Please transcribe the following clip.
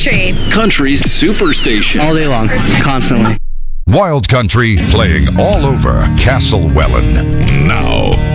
Country. Country's superstation. All day long, constantly. Wild Country playing all over Castle Welland. Now.